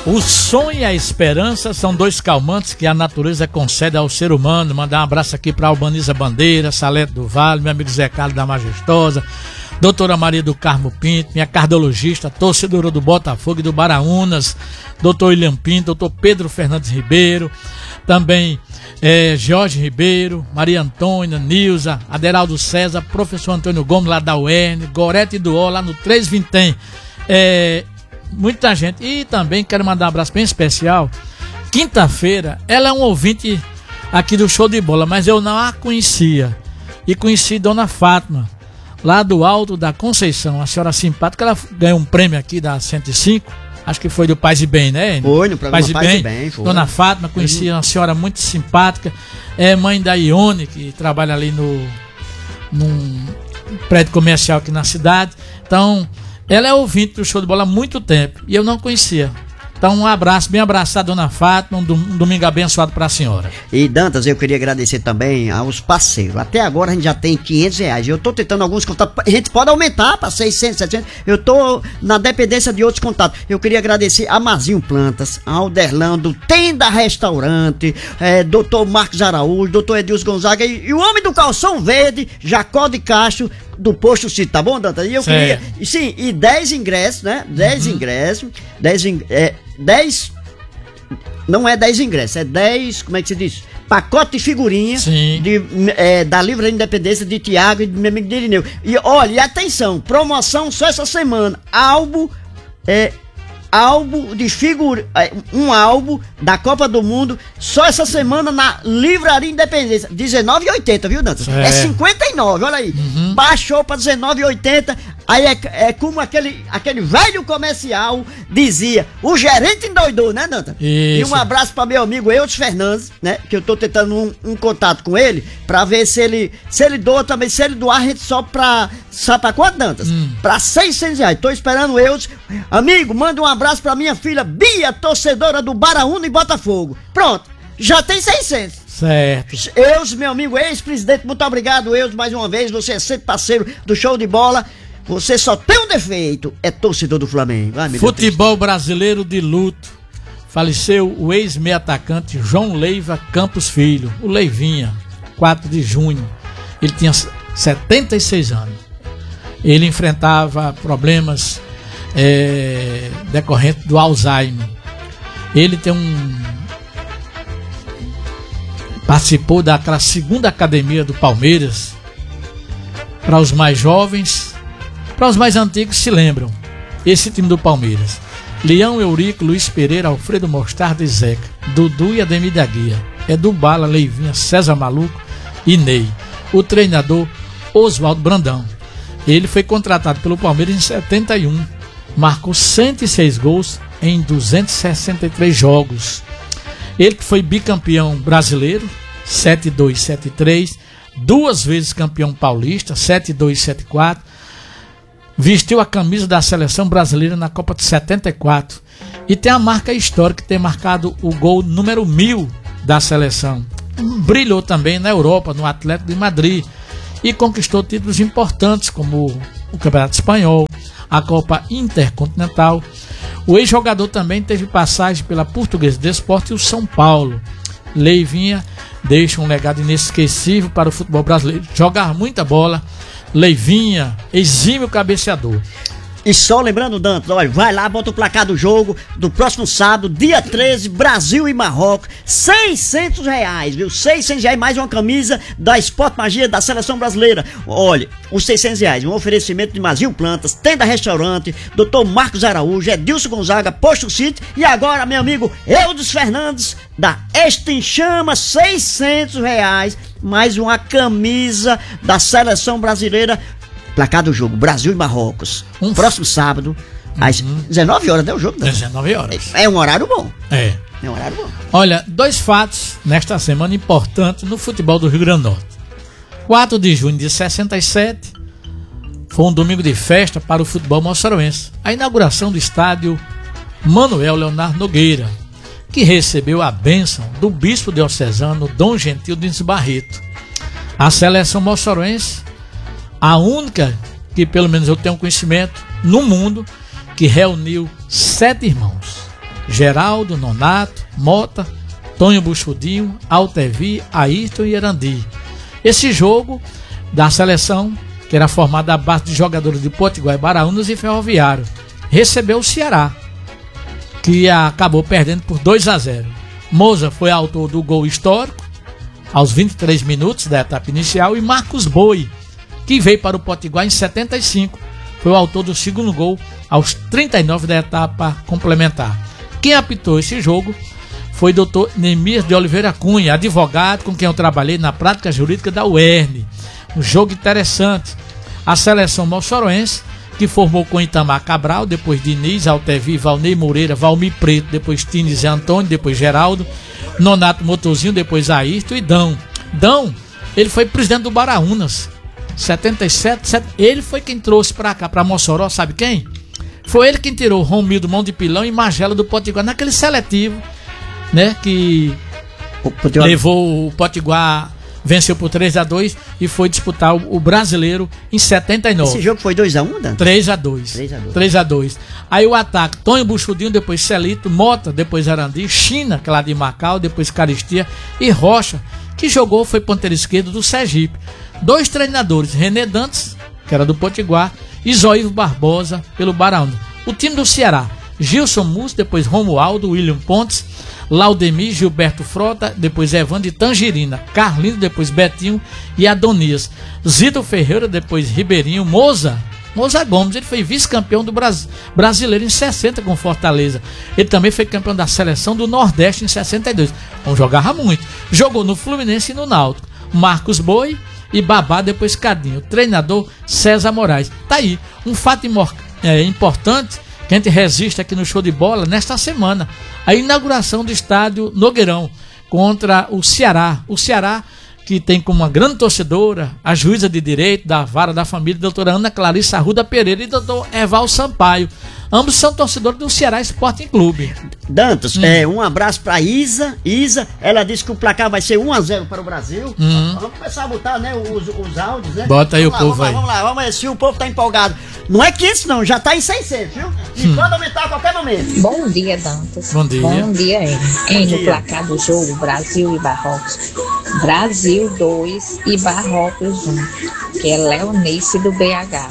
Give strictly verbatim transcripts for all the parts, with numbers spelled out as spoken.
O sonho e a esperança são dois calmantes que a natureza concede ao ser humano. Mandar um abraço aqui para Albaniza Bandeira, Salete do Vale, meu amigo Zé Carlos da Majestosa, doutora Maria do Carmo Pinto, minha cardiologista, torcedora do Botafogo e do Baraunas, doutor William Pinto, doutor Pedro Fernandes Ribeiro, também é, Jorge Ribeiro, Maria Antônia, Nilza, Aderaldo César, professor Antônio Gomes lá da U E R N, Gorete do O lá no três Vintém, é, muita gente. E também quero mandar um abraço bem especial. Quinta-feira, ela é um ouvinte aqui do Show de Bola, mas eu não a conhecia. E conheci Dona Fátima, lá do Alto da Conceição, a senhora simpática. Ela ganhou um prêmio aqui da cento e cinco, acho que foi do Paz e Bem, né? Foi, no programa Paz e Bem. Paz e Bem foi. Dona Fátima, conheci uma senhora muito simpática, é mãe da Ione, que trabalha ali no num prédio comercial aqui na cidade. Então, ela é ouvinte do Show de Bola há muito tempo e eu não conhecia. Então, um abraço, bem abraçado, Dona Fátima, um domingo abençoado para a senhora. E, Dantas, eu queria agradecer também aos parceiros. Até agora a gente já tem quinhentos reais. Eu tô tentando alguns contatos, a gente pode aumentar para seiscentos, setecentos. Eu tô na dependência de outros contatos. Eu queria agradecer a Mazinho Plantas, a Alderlando, Tenda Restaurante, é, doutor Marcos Araújo, doutor Edilson Gonzaga e, e o homem do calção verde, Jacó de Castro, do Posto Cito, tá bom, Dantas? E eu queria, e, sim, e dez ingressos, né? dez uhum. ingressos, dez, é, dez, não é dez ingressos, é dez, como é que se diz? Pacote de figurinha de, é, da Livraria Independência de Tiago e do meu amigo Dirineu. E olha, e atenção, promoção só essa semana, álbum, é, álbum de figura, um álbum da Copa do Mundo só essa semana na Livraria Independência, dezenove reais e oitenta, viu, Dantas? É, é cinquenta e nove, olha aí. Uhum. Baixou para dezenove reais e oitenta. Aí é, é como aquele, aquele velho comercial dizia, o gerente endoidou, né, Dantas? E um abraço para meu amigo Eudes Fernandes, né, que eu tô tentando um, um contato com ele para ver se ele se ele doa também, se ele doar a gente só pra sabe pra quanto, Dantas? Hum. Pra seiscentos reais. Tô esperando o Eudes. Amigo, manda um abraço pra minha filha Bia, torcedora do Baraúna e Botafogo. Pronto, já tem seiscentos. Certo. Eudes, meu amigo ex-presidente, muito obrigado, Eudes, mais uma vez. Você é sempre parceiro do Show de Bola. Você só tem um defeito, é torcedor do Flamengo. Ai, futebol brasileiro de luto. Faleceu o ex-meio atacante João Leiva Campos Filho, o Leivinha, quatro de junho. Ele tinha setenta e seis anos. Ele enfrentava problemas é, decorrentes do Alzheimer. Ele tem um participou daquela segunda academia do Palmeiras. Para os mais jovens, para os mais antigos se lembram, esse time do Palmeiras: Leão, Eurico, Luiz Pereira, Alfredo Mostarda e Zeca, Dudu e Ademir da Guia, Edu Bala, Leivinha, César Maluco e Ney. O treinador Oswaldo Brandão. Ele foi contratado pelo Palmeiras em setenta e um, marcou cento e seis gols em duzentos e sessenta e três jogos. Ele foi bicampeão brasileiro, sete dois, sete três, duas vezes campeão paulista, sete dois, sete quatro, vestiu a camisa da seleção brasileira na Copa de setenta e quatro e tem a marca histórica de ter marcado o gol número mil da seleção. Brilhou também na Europa, no Atlético de Madrid, e conquistou títulos importantes como o Campeonato Espanhol, a Copa Intercontinental. O ex-jogador também teve passagem pela Portuguesa de Esporte e o São Paulo. Leivinha deixa um legado inesquecível para o futebol brasileiro. Jogar muita bola. Leivinha, exímio cabeceador. E só lembrando, Dantas, olha, vai lá, bota o placar do jogo do próximo sábado, dia treze, Brasil e Marrocos, seiscentos reais, viu? seiscentos reais, mais uma camisa da Sport Magia da Seleção Brasileira. Olha, os seiscentos reais, um oferecimento de Mazinho Plantas, Tenda Restaurante, doutor Marcos Araújo, Edilson Gonzaga, Posto City, e agora, meu amigo Eudes Fernandes, da Extinchama, seiscentos reais, mais uma camisa da Seleção Brasileira. Placar do jogo, Brasil e Marrocos. Um próximo sábado, às uhum. dezenove horas, né? O jogo, né? dezenove horas. É, é um horário bom. É. É um horário bom. Olha, dois fatos nesta semana importantes no futebol do Rio Grande do Norte. quatro de junho de sessenta e sete foi um domingo de festa para o futebol moçaroense. A inauguração do estádio Manuel Leonardo Nogueira, que recebeu a bênção do bispo diocesano Dom Gentil Diniz Barreto. A seleção moçaroense, a única que pelo menos eu tenho conhecimento no mundo, que reuniu sete irmãos. Geraldo, Nonato, Mota, Tonho Buchudinho, Altevi, Ayrton e Erandi. Esse jogo da seleção, que era formada à base de jogadores de Potiguar, Baraunas e Ferroviário, recebeu o Ceará, que acabou perdendo por dois a zero. Moza foi autor do gol histórico aos vinte e três minutos da etapa inicial, e Marcos Boi, que veio para o Potiguar em setenta e cinco, foi o autor do segundo gol aos trinta e nove da etapa complementar. Quem apitou esse jogo foi o doutor Nemias de Oliveira Cunha, advogado com quem eu trabalhei na prática jurídica da U E R N. Um jogo interessante. A seleção moçoroense, que formou com Itamar Cabral, depois Diniz, Altevi, Valnei Moreira, Valmir Preto, depois Tines e Antônio, depois Geraldo, Nonato Motorzinho, depois Ayrton e Dão. Dão, ele foi presidente do Baraunas, setenta e sete, setenta, ele foi quem trouxe pra cá, pra Mossoró, sabe quem? Foi ele quem tirou Romildo Mão de Pilão e Magela do Potiguar, naquele seletivo, né, que o Potiguar levou o Potiguar, venceu por três a dois e foi disputar o, o brasileiro em setenta e nove. Esse jogo foi dois a um, Dan? três a dois. três a dois. Aí o ataque, Tonho Buchudinho, depois Celito, Mota, depois Arandi, China, que é lá de Macau, depois Caristia e Rocha, que jogou, foi ponteiro esquerdo do Sergipe. Dois treinadores, René Dantas, que era do Potiguar, e Zoivo Barbosa, pelo Baraunas. O time do Ceará, Gilson Musso, depois Romualdo, William Pontes, Laudemir, Gilberto Frota, depois Evandro e Tangerina, Carlinhos, depois Betinho e Adonias, Zito Ferreira, depois Ribeirinho, Moza, Moza Gomes, ele foi vice-campeão do Bras... brasileiro em sessenta com Fortaleza. Ele também foi campeão da seleção do Nordeste em sessenta e dois. Então jogava muito. Jogou no Fluminense e no Náutico. Marcos Boi e Babá, depois Cadinho. Treinador César Moraes. Tá aí, um fato imor... é, importante que a gente resiste aqui no Show de Bola nesta semana. A inauguração do estádio Nogueirão contra o Ceará. O Ceará, que tem como uma grande torcedora a juíza de direito da vara da família, doutora Ana Clarissa Arruda Pereira, e doutor Eval Sampaio. Ambos são torcedores do Ceará Sporting Clube. Dantas, hum. é, um abraço pra Isa. Isa, ela disse que o placar vai ser um a zero para o Brasil. Hum. Vamos começar a botar, né, os, os áudios, né? Bota aí vamos o lá, povo vamos aí. Lá, vamos lá, vamos ver se o povo tá empolgado. Não é quinhentos não, já tá em seiscentos, viu? E hum. pode aumentar a qualquer momento. Bom dia, Dantas. Bom dia. Bom dia, hein? Em no placar do jogo, Brasil e Marrocos. Brasil dois e Marrocos um, que é Leonice do B H.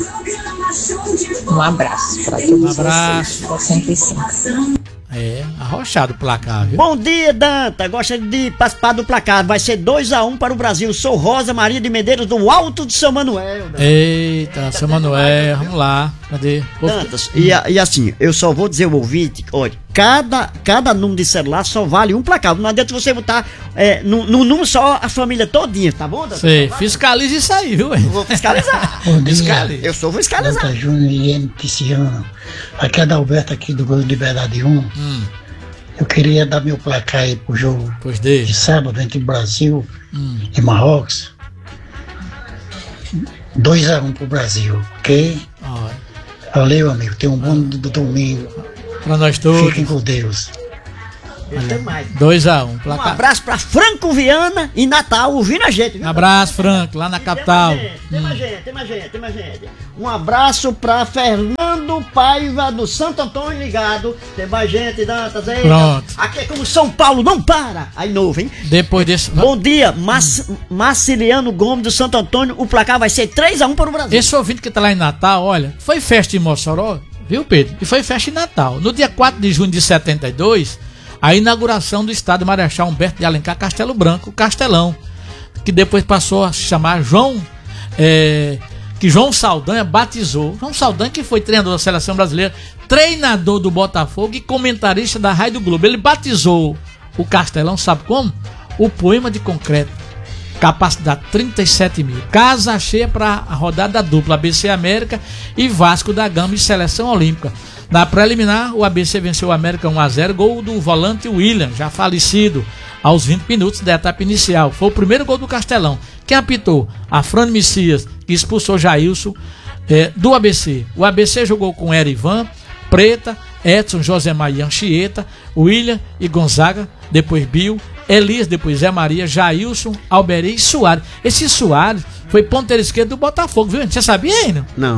Um abraço para todos um abraço. vocês. Da cento e cinco. É, arrochado o placar, viu? Bom dia, Danta. Gosta de participar do placar. Vai ser dois a um para o Brasil. Sou Rosa Maria de Medeiros, do Alto de São Manuel. Danta. Eita, São Manuel, vamos lá. Cadê? Dantas, e, e assim, eu só vou dizer ao ouvinte, olha, cada, cada número de celular só vale um placar. Não adianta você botar é, no, no número só a família todinha, tá bom, Dantas? Sei, fiscaliza isso aí, viu? Eu vou fiscalizar. Fiscaliza. Eu sou vou fiscalizar. Danta Júnior e M. Tiziano. Aqui é da Alberto, aqui do Gol de Liberdade um. Hum. Eu queria dar meu placar aí pro jogo pois de. de sábado entre Brasil hum. e Marrocos. dois a um pro Brasil, ok? Olha. Valeu, amigo. Tenha um bom domingo. Pra nós todos. Fiquem com Deus. dois a um. Um placar. Um abraço pra Franco Viana em Natal, ouvindo a gente. Viu? Um abraço, Franco, lá na capital. Tem mais gente, tem mais gente, tem mais gente. Um abraço pra Fernando Paiva do Santo Antônio ligado. Tem mais gente, Dantas aí. Pronto. Aqui é como São Paulo, não para. Aí novo, hein? Depois desse. Bom dia, Mas, Marciliano Gomes do Santo Antônio. O placar vai ser três a um para o Brasil. Esse ouvinte que tá lá em Natal, olha, foi festa em Mossoró, viu, Pedro? E foi festa em Natal. No dia quatro de junho de setenta e dois, a inauguração do estádio Marechal Humberto de Alencar Castelo Branco, Castelão, que depois passou a se chamar João, é, que João Saldanha batizou. João Saldanha, que foi treinador da seleção brasileira, treinador do Botafogo e comentarista da Rádio Globo. Ele batizou o Castelão, sabe como? O Poema de Concreto. Capacidade trinta e sete mil. Casa cheia para a rodada dupla A B C América e Vasco da Gama e Seleção Olímpica. Na preliminar, o A B C venceu o América um a zero, gol do volante William, já falecido, aos vinte minutos da etapa inicial. Foi o primeiro gol do Castelão. Quem apitou? Afrânio Messias, que expulsou Jailson é, do A B C. O A B C jogou com Erivan, Preta, Edson, Josemar e Anchieta, William e Gonzaga, depois Bill, Elias, depois Zé Maria, Jailson, Alberê e Soares. Esse Soares foi ponteiro esquerdo do Botafogo, viu? Você sabia ainda? Não.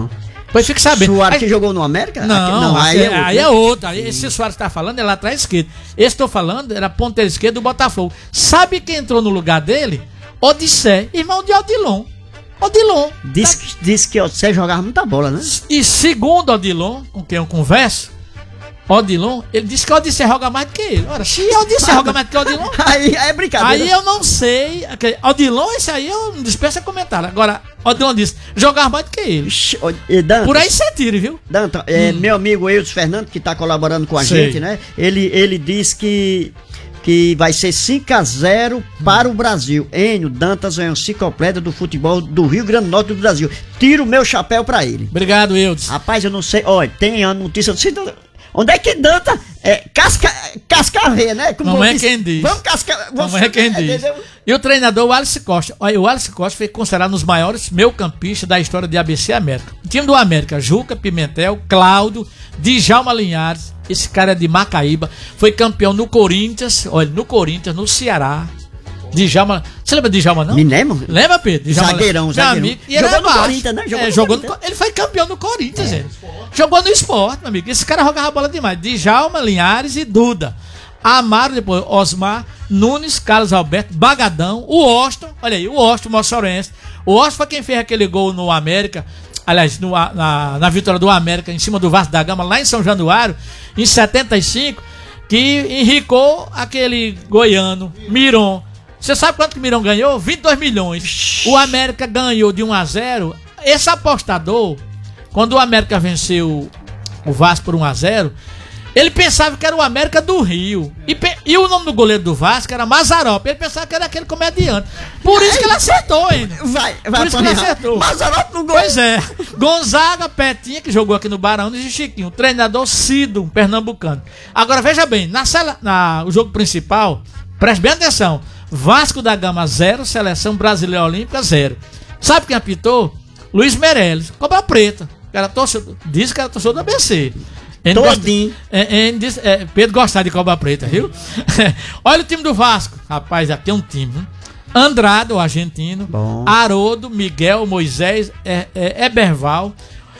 Pois fique sabendo. Soares Aí, que jogou no América? não, Aqui, não aí, é, outro, aí né? é outro. Aí esse Soares que tá falando é lá atrás esquerdo. Esse que tô falando era ponteiro esquerdo do Botafogo. Sabe quem entrou no lugar dele? Odissé, irmão de Odilon. Odilon. Diz, Tá- diz que você jogava muita bola, né? E segundo Odilon, com quem eu converso, Odilon, ele disse que Odissé joga mais do que ele. Ora, se Odissé joga mais do que Odilon, Aí é brincadeira. aí eu não sei. aquele- Odilon, esse aí eu não dispensa comentário. Agora, Odilon disse, jogar mais do que ele. Ixi, ô, e Dantas, Por aí você tira, viu? Dantas, é, meu amigo Eudes Fernando, que tá colaborando com a Sei. gente, né? Ele, ele diz que, que vai ser cinco a zero para o Brasil. Enio Dantas é um enciclopédia do futebol do Rio Grande do Norte do Brasil. Tiro o meu chapéu pra ele. Obrigado, Eudes. Rapaz, eu não sei. Olha, tem a notícia. Eu não sei de onde é que Dantas é, casca, cascaveia, né? Como Mamãe é diz. quem diz. Vamos cascar. Mamãe é quem diz. Entendeu? E o treinador, o Wallace Costa. Olha, o Wallace Costa foi considerado um dos maiores meio-campistas da história de A B C América. O time do América, Juca, Pimentel, Cláudio, Djalma Linhares. Esse cara é de Macaíba. Foi campeão no Corinthians. Olha, no Corinthians, no Ceará. Djalma. Você lembra de Djalma, não? Me lembro. Lembra, Pedro? Djalma, Zagueirão, meu zagueirão. amigo. E Jogou era no baixo. Corinthians, né? Jogou É, no jogou no Corinthians. Co- Ele foi campeão no Corinthians, ele. Jogou no esporte, meu amigo. Esse cara jogava bola demais. Djalma, Linhares e Duda. Amaro, depois Osmar, Nunes, Carlos Alberto, Bagadão, o Austin, olha aí, o Austin moçorense. O Austin foi quem fez aquele gol no América, aliás, no, na, na vitória do América em cima do Vasco da Gama, lá em São Januário, em setenta e cinco, que enricou aquele goiano, Miron. Você sabe quanto que o Miron ganhou? vinte e dois milhões. O América ganhou de um a zero. Esse apostador, quando o América venceu o Vasco por um a zero, ele pensava que era o América do Rio. E, pe- e o nome do goleiro do Vasco era Mazzaropi. Ele pensava que era aquele comediante. Por isso que ele acertou ainda. Vai, vai Por isso que ele apanhar. acertou. Mazzaropi no gol. Pois é. Gonzaga, Petinha, que jogou aqui no Barão, e Chiquinho. Treinador Cido, um pernambucano. Agora, veja bem. Na, sala, na o jogo principal, preste bem atenção. Vasco da Gama zero, Seleção Brasileira Olímpica zero. Sabe quem apitou? Luiz Meirelles, Cobra Preta. Era torcedor, disse que era torcedor do A B C. Ele Todinho. gosta- é, é, diz- é, Pedro gostar de Cobra Preta, viu? Olha o time do Vasco. Rapaz, aqui é um time. Viu? Andrade, o argentino. Bom. Haroldo, Miguel, Moisés, é, é, Eberval,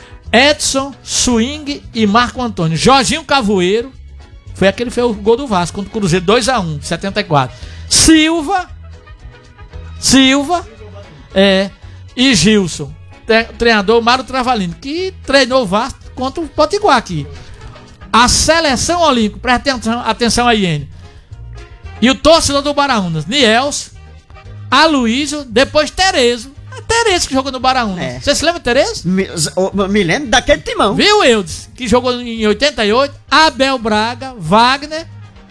Edson, Swing e Marco Antônio. Jorginho Cavoeiro. Foi aquele que fez o gol do Vasco contra o Cruzeiro dois a um, setenta e quatro. Silva. Silva. É. E Gilson. Tre- Treinador Mário Travalino, que treinou o Vasco contra o Potiguar aqui. A seleção olímpica, presta atenção, atenção aí, Enio. E o torcedor do Baraunas, Niels, Aloysio, depois Terezo. É Terezo que jogou no Baraunas. É. Você se lembra de Terezo? Me, o- me lembro daquele timão. Viu, Eudes? Que jogou em oitenta e oito. Abel Braga, Wagner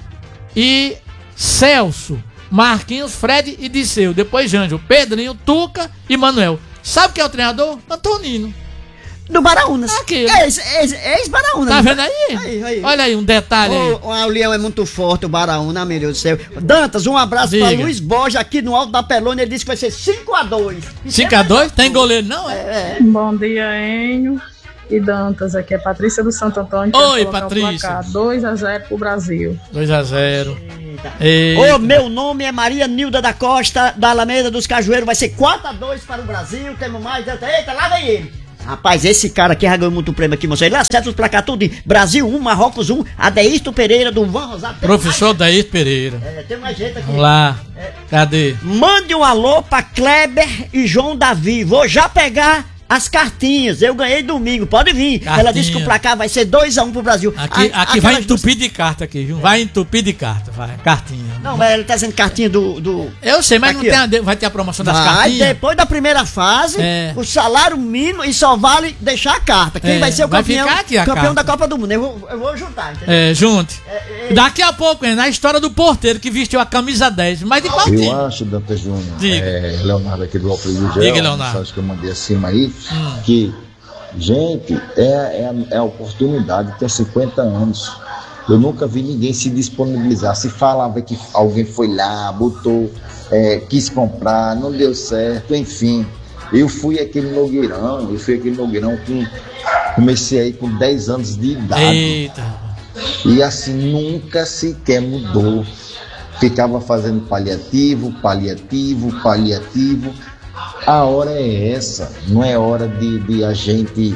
e Celso, Marquinhos, Fred e Disseu. Depois Jânio, Pedrinho, Tuca e Manuel. Sabe quem é o treinador? Antonino. Do Baraunas. Aquele. Ex, ex, ex-Baraunas. Tá vendo aí? Aí, aí. Olha aí um detalhe aí. O, o Leão é muito forte, o Baraúna, meu Deus do céu. Dantas, um abraço Diga. pra Luiz Borges aqui no Alto da Pelônia. Ele disse que vai ser cinco a dois. cinco a dois? Tem goleiro não? É? Bom dia, Enio e Dantas. Aqui é Patrícia do Santo Antônio. Quero Oi, colocar o Patrícia. placar dois a zero pro Brasil. dois a zero. Ô, meu nome é Maria Nilda da Costa, da Alameda dos Cajueiros. Vai ser quatro a dois para o Brasil. Temos mais. Eita, lá vem ele. Rapaz, esse cara aqui já ganhou muito prêmio aqui, moço. Ele acerta os placar tudo. Brasil um, Marrocos um, Adeísto Pereira do Van Rosário. Tem Professor Daí Pereira. mais- É, tem mais gente aqui. Vamos lá. Cadê? Mande um alô pra Kleber e João Davi. Vou já pegar as cartinhas. Eu ganhei domingo. Pode vir. Cartinha. Ela disse que o placar vai ser dois a um pro Brasil. Aqui, A- aqui vai aquelas entupir de carta aqui, viu? Vai entupir de carta, vai. Cartinha. Não, mas ele tá dizendo cartinha do. do... Eu sei, mas Aqui, não ó. tem a, vai ter a promoção das Vai, cartinhas? depois da primeira fase, É. o salário mínimo e só vale deixar a carta. Quem É, vai ser o vai campeão, ficar aqui a campeão carta. da Copa do Mundo? Eu vou, eu vou juntar, entendeu? É, junte. É, é. Daqui a pouco, é na história do porteiro que vestiu a camisa dez. Mas de qual Eu time? acho, Dantas Júnior, Diga. é, Leonardo aqui do Alto Rio de Diga, Leonardo. mensagem que eu mandei acima aí, que, gente, é, é, é a oportunidade de ter cinquenta anos. Eu nunca vi ninguém se disponibilizar. Se falava que alguém foi lá, botou, é, quis comprar, não deu certo, enfim. Eu fui aquele Nogueirão, eu fui aquele Nogueirão com. Comecei aí com dez anos de idade. Eita. E assim, nunca sequer mudou. Ficava fazendo paliativo, paliativo, paliativo. A hora é essa, não é hora de, de a gente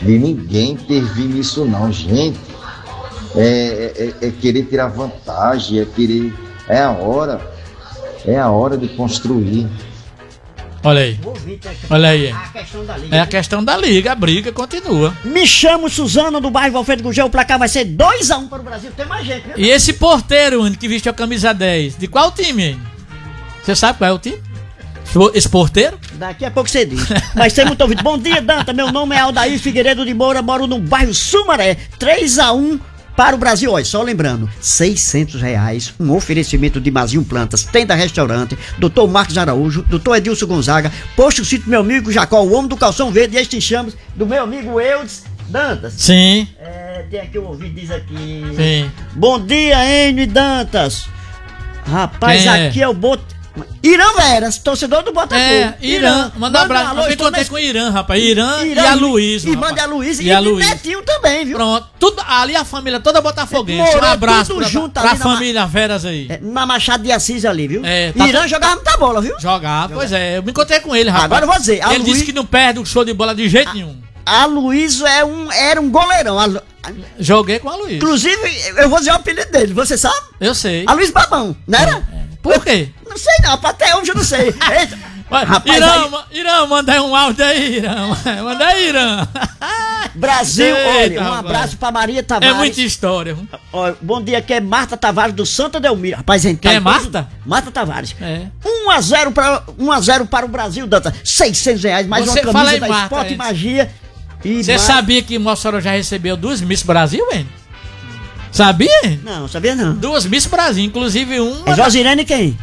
de ninguém intervir nisso não, gente. É, é, é querer tirar vantagem, é querer. É a hora. É a hora de construir. Olha aí. Olha aí. A questão da liga. É a questão da liga, a briga continua. Me chamo Suzano do bairro Alfredo Gugel, o placar vai ser dois a um para o Brasil. Tem mais gente, viu? E esse porteiro, que vestiu a camisa dez, de qual time, hein? Você sabe qual é o time? Esse porteiro? Daqui a pouco você diz. Mas tem muito ouvido. Bom dia, Danta. Meu nome é Aldair Figueiredo de Moura, moro no bairro Sumaré. três a um para o Brasil. Olha, só lembrando, seiscentos reais, um oferecimento de Mazinho Plantas, Tenda Restaurante, doutor Marcos Araújo, doutor Edilson Gonzaga, Posto Sítio meu amigo Jacó, o homem do calção verde, e este chamos do meu amigo Eudes Dantas. Sim. É, tem aqui o ouvido, diz aqui. Sim. Bom dia, Enio e Dantas. Rapaz, Quem é? aqui é o Bot... Irã Veras, torcedor do Botafogo. É, Irã. Manda um abraço. Eu me encontrei com o Irã, rapaz. Irã, e a Luiz. E manda a Luiz e, e a a Luiz. Netinho também, viu? Pronto. Tudo, ali a família toda botafoguense. Morou Um abraço tudo pra, junto pra ali na família Veras aí. É, na Machado de Assis ali, viu? É, tá Irã tu- jogava muita bola, viu? Jogava, pois é. Eu me encontrei com ele, rapaz. Agora eu vou dizer, a Ele Luiz- disse que não perde o show de bola de jeito nenhum. A Luiz é um, era um goleirão. A Lu- a- Joguei com a Luiz. Inclusive, eu vou dizer o apelido dele, você sabe? Eu sei. A Luiz Babão, não era? Por quê? Não sei não, até hoje eu não sei. Eita. Vai, Rapaz, Irã, aí- ma- Irã, manda aí um áudio aí, Irã. Manda aí, Irã. Brasil, Eita, olha, um rapaz. abraço pra Maria É Tavares. muita história. viu? Ó, bom dia, aqui é Marta Tavares do Santa Delmira. Rapaz, gente. Quem tá é em todos- Marta? Marta Tavares. É. um a zero para um a zero para o Brasil, Danta. seiscentos reais, mais Você uma fala camisa aí, da Marta, Esporte aí. Magia. E Você mais- sabia que Mossoró já recebeu duas Miss Brasil, hein? Sabia? hein? Não, sabia não. Duas Miss Brasil, inclusive uma. É Josirene quem?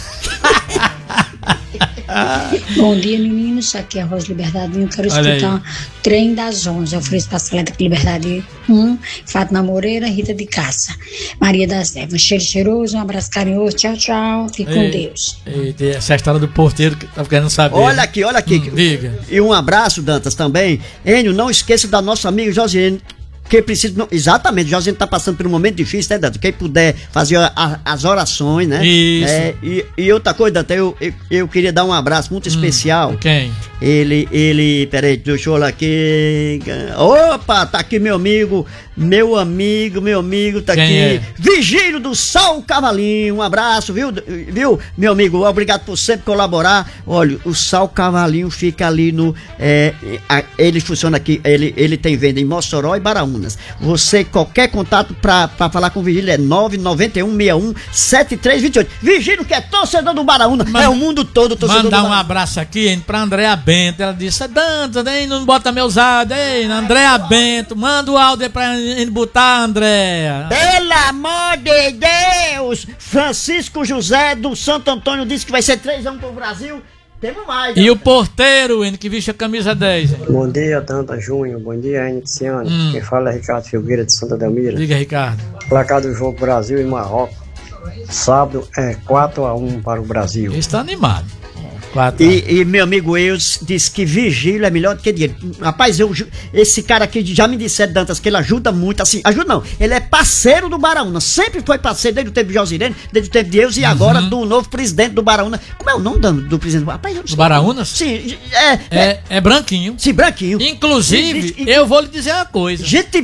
Bom dia, meninos. Aqui é a Rosa Liberdade. Eu quero Olha escutar Trem das onze. Eu ofereço para a Saleta Liberdade um, Fátima Moreira, Rita de Caça, Maria das Neves. Cheiro cheiroso, um abraço carinhoso. Tchau, tchau. Fique com Ei, Deus. Eita, essa história do porteiro que tá querendo saber. Olha né? aqui, olha aqui. Hum, diga. E um abraço, Dantas, também. Enio, não esqueça da nossa amiga Josirene. Que precisa. Não, exatamente, já a gente tá passando por um momento difícil, né, Danta? Quem puder fazer a- a- as orações, né? Isso. É, e, e outra coisa, Danta, eu, eu, eu queria dar um abraço muito especial. Quem? Ele, ele, peraí, deixa eu olhar aqui. Opa, tá aqui meu amigo, meu amigo, meu amigo, tá Quem aqui. é? Vigílio do Sol Cavalinho, um abraço, viu? Viu, meu amigo, obrigado por sempre colaborar. Olha, o Sal Cavalinho fica ali no. É, a- ele funciona aqui, ele, ele tem venda em Mossoró e Baraúnas. Você, qualquer contato pra, pra falar com o Vigílio é nove nove um seis um sete três dois oito. Vigílio, que é torcedor do Baraúna, Man- é o mundo todo torcedor do Mandar um Baraúna. abraço aqui hein, pra Andréa Bento. Ela disse: Dantas, hein, não bota meus áudios. Ei, Andréa Bento, manda o áudio aí pra ele botar, Andréa. Pelo amor de Deus! Francisco José do Santo Antônio disse que vai ser três a um pro Brasil. Temos mais. E o porteiro, hein, que veste a camisa dez. hein? Bom dia, Danta Júnior. Bom dia, Enitiano. Hum. Quem fala é Ricardo Filgueira de Santa Delmira. Diga, Ricardo. Placar do jogo Brasil e Marrocos. Sábado é quatro a um para o Brasil. Ele está animado. Quatro. E, e meu amigo Eus disse que vigílio é melhor do que dinheiro. Rapaz, eu, ju- esse cara aqui já me disse, Dantas, que ele ajuda muito, assim, ajuda não, ele é parceiro do Baraúna, sempre foi parceiro desde o tempo de Josirene, desde o tempo de Eus e agora do novo presidente do Baraúna. Como é o nome do, do presidente? Rapaz, eu não sei. Do Baraúnas? Sim, é, é, É, é branquinho. sim, branquinho. Inclusive, E- e- eu vou lhe dizer uma coisa. Gente